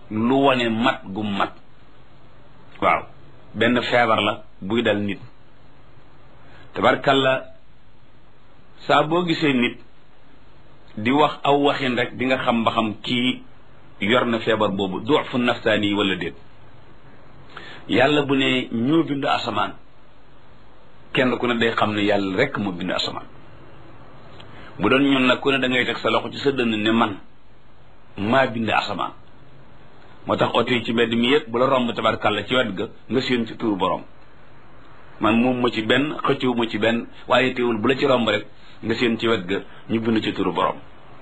lu wane mat gu mat. waaw benn feebar la buy dal nit tabarkalla saa boo gisee nit di wax aw waxin rek di nga xam ba xam kii yor na feebar boobu du'fu nafsaani wala déet. yàlla bu ne ñoo bind asamaan kenn ku ne day xam ne yàlla rek moo bind asamaan. bu doon ñun nag ku ne da ngay teg sa loxo ci sa dënn ne man maa bind asamaan. moo tax oto yi ci mbedd mi yëpp bu la romb tabarkalla ci wet ga nga séen ci turu borom man moom ma ci benn xëccewu ma ci benn waaye teewul bu la ci romb rek nga séen ci wet ga ñu bind ci turu borom.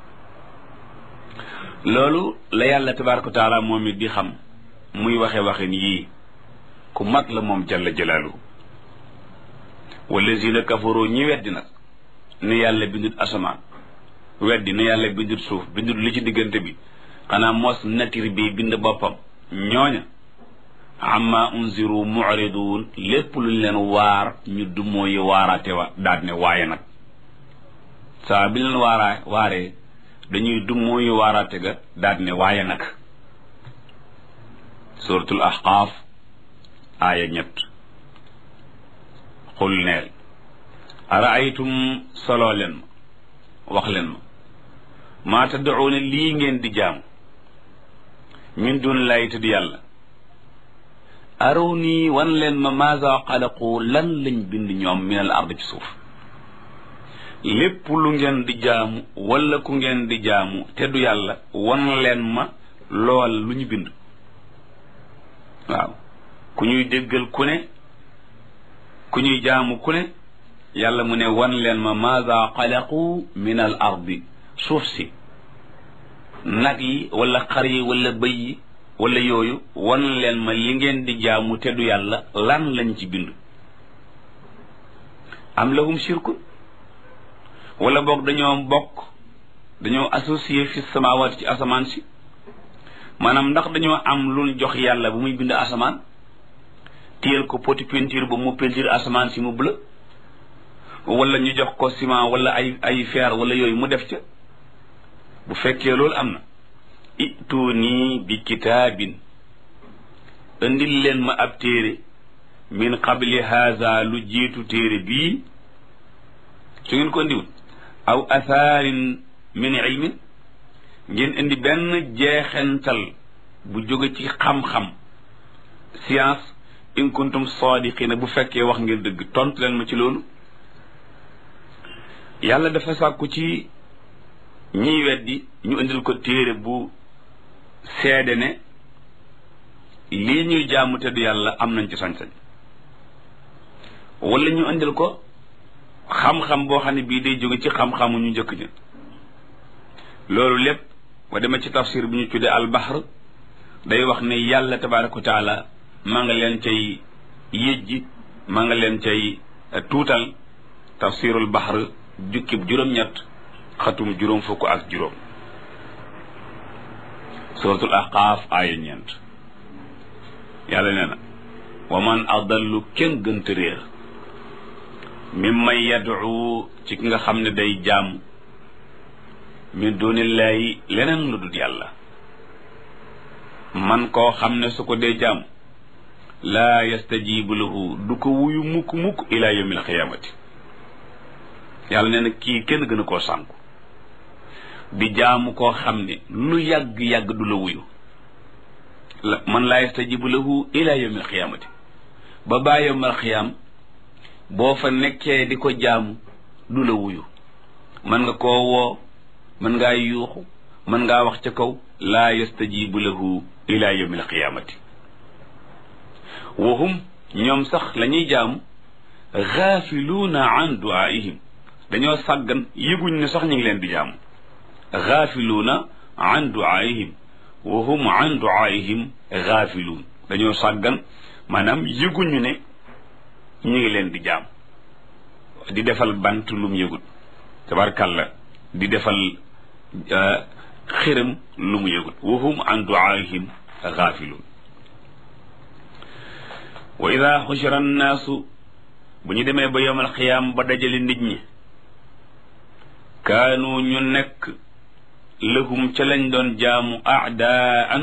loolu la yàlla tabaraka taala moom it di xam muy waxin yii ku mat la moom jalla jalaaluhu. wallazina kafaru ñi weddi nag ne yàlla bindut asamaan weddi ne yàlla bindut suuf bindut li ci diggante bi xanaa mos nature bi bind boppam ñooña amma unziru mu'ridun lépp luñ leen waar ñu dumoo yi waaraate wa daal ne waaye nag saa bi leen waaree dañuy dumoo yi waaraate ga daal ne waaye nag. suratul ahqaaf aaya 3 xul neel araaytum soloo leen ma wax leen ma maa tad'uuna lii ngeen di jaamu min dun lay tudd yàlla aruni wan leen ma maaza xalaqu lan lañ bind ñoom minal ard ci suuf. lépp lu ngeen di jaamu wala ku ngeen di jaamu te du yàlla wan leen ma lool lu ñu bind. waaw ku ñuy déggal ku ne ku ñuy jaamu ku ne yàlla mu ne wan leen ma maaza xalaqu minal ardi suuf si nag yi wala xar yi wala bëy yi wala yooyu wan leen ma li ngeen di jaamu te du yàlla lan lañ ci bind. am lahum shirkun wala boog dañoo associé fi samaawaat ci asamaan si maanaam ndax dañoo am lu jox yàlla bu muy bind asamaan téyel ko poti peinture ba mu peinture asamaan si mu bleu wala ñu jox ko ciment wala ay fer wala yooyu mu def ca. bu fekkee loolu am na ituuni bi kitaabin indil leen ma ab téere min qabli haza lu jiitu téere bii su ngeen ko indiwul aw athaarin min ilmin ngeen indi benn jeexental bu jóge ci xam-xam science in kuntum sadiqina bu fekkee wax ngeen dëgg tontu leen ma ci loolu. yàlla dafa sàkku ci ñiy weddi ñu indil ko téere bu seede ne lii ñuy jaamu te du yàlla am nañ ci sañ-sañ wala ñu indil ko xam-xam boo xam ne bii day jóge ci xam-xamu ñu njëkk ña. loolu lépp wa dema ci tafsir bi ñu tuddee al-bahr day wax ne yàlla tabaraka wa taala maa nga leen cay yëjji maa nga leen cay tuutal. tafsirul bahr jukkib juróom-ñett xatum juróom fukk ak juróom. suratul ahqaaf aaya 4 yàlla nee na wa man adallu kenn gënta réer mimman yad'u ci ki nga xam ne day jaam min dunillahi leneen lu dul yàlla. man koo xam ne su ko dee jaam laa yastajibu lahu du ko wuyu mukk ila yawmil xiyaamati. yàlla nee na kii kenn gën a koo sànku di jaamu koo xam ne lu yàgg-yàgg du la wuyu. man laa yastajibu lahu ila yawmil xiyaamati ba baa yawmal xiyaam boo fa nekkee di ko jaamu du la wuyu. mën nga koo woo mën ngaa yuuxu mën ngaa wax ca kaw laa yastajibu lahu ila yawmil xiyaamati. wahum ñoom sax la ñuy jaamu gaafiluuna an duaihim dañoo sàggan yëguñ ne sax ñu ngi leen di jaamu. gaafiluuna an duaihim wa hum an duaihim gaafiluun dañoo sàggan maanaam yëguñu ne ñu ngi leen di jaam. di defal bant lum yëgut tabarkalla di defal xërëm lu mu yëgut wa hum an duaihim gaafiluun. wa ida xushira annaasu bu ñu demee ba yawmal xiyaam ba dajale nit ñi kaanu ñu nekk lahum ca lañ doon jaamu aadaan